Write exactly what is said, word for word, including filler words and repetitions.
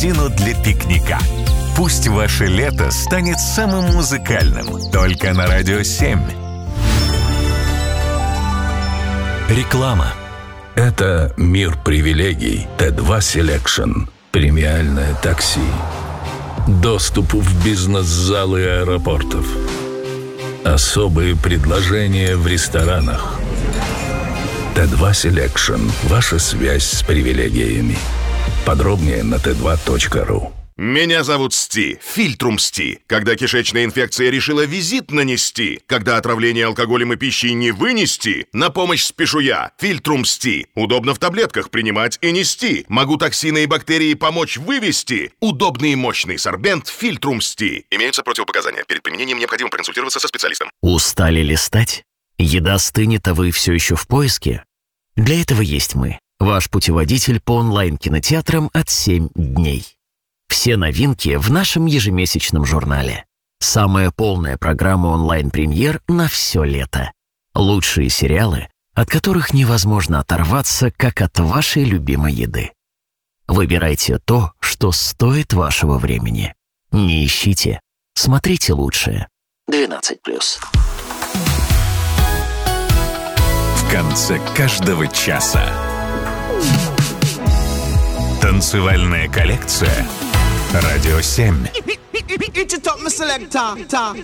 корзину для пикника. Пусть ваше лето станет самым музыкальным. Только на Радио семь. Реклама. Это мир привилегий. Т два Selection. Премиальное такси. Доступ в бизнес-залы аэропортов. Особые предложения в ресторанах. Т два Selection. Ваша связь с привилегиями. Подробнее на тэ два точка ру. Меня зовут Сти, Фильтрум Сти. Когда кишечная инфекция решила визит нанести, когда отравление алкоголем и пищей не вынести, на помощь спешу я, Фильтрум Сти. Удобно в таблетках принимать и нести. Могу токсины и бактерии помочь вывести. Удобный и мощный сорбент Фильтрум Сти. Имеются противопоказания. Перед применением необходимо проконсультироваться со специалистом. Устали листать? Еда стынет, а вы все еще в поиске? Для этого есть мы. Ваш путеводитель по онлайн-кинотеатрам от семь дней. Все новинки в нашем ежемесячном журнале. Самая полная программа онлайн-премьер на все лето. Лучшие сериалы, от которых невозможно оторваться, как от вашей любимой еды. Выбирайте то, что стоит вашего времени. Не ищите, смотрите лучшее. двенадцать плюс. В конце каждого часа. Танцевальная коллекция. Радио семь.